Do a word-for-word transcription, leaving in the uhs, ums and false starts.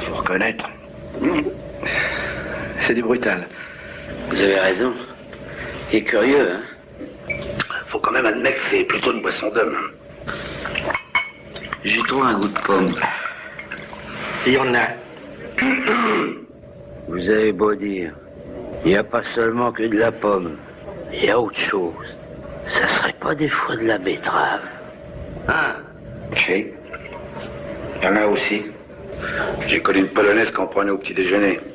Faut reconnaître. C'est du brutal. Vous avez raison. Il est curieux, hein. Faut quand même admettre que c'est plutôt une boisson d'homme. J'y trouve un goût de pomme. Il y en a. Vous avez beau dire, il n'y a pas seulement que de la pomme. Il y a autre chose. Ça serait pas des fois de la betterave? Ah, si. Il y en a aussi. J'ai connu une polonaise qu'on prenait au petit déjeuner.